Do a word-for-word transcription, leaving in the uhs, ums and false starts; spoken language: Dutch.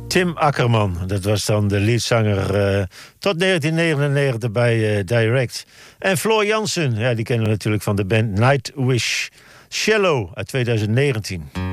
Tim Akkerman, dat was dan de leadzanger uh, tot negentien negenennegentig bij uh, Direct. En Floor Jansen, ja, die kennen we natuurlijk van de band Nightwish. Shallow uit twintig negentien.